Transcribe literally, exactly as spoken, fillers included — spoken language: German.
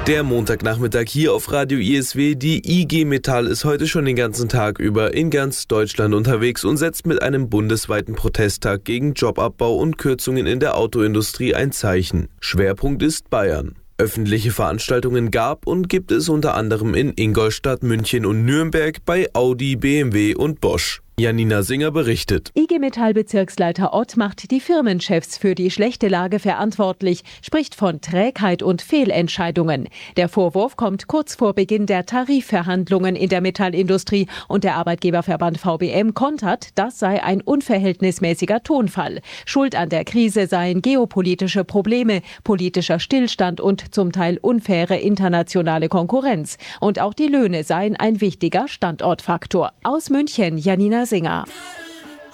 Der Montagnachmittag hier auf Radio I S W. Die I G Metall ist heute schon den ganzen Tag über in ganz Deutschland unterwegs und setzt mit einem bundesweiten Protesttag gegen Jobabbau und Kürzungen in der Autoindustrie ein Zeichen. Schwerpunkt ist Bayern. Öffentliche Veranstaltungen gab und gibt es unter anderem in Ingolstadt, München und Nürnberg bei Audi, B M W und Bosch. Janina Singer berichtet. I G Metall-Bezirksleiter Ott macht die Firmenchefs für die schlechte Lage verantwortlich, spricht von Trägheit und Fehlentscheidungen. Der Vorwurf kommt kurz vor Beginn der Tarifverhandlungen in der Metallindustrie und der Arbeitgeberverband V B M kontert, das sei ein unverhältnismäßiger Tonfall. Schuld an der Krise seien geopolitische Probleme, politischer Stillstand und zum Teil unfaire internationale Konkurrenz. Und auch die Löhne seien ein wichtiger Standortfaktor. Aus München, Janina Singer.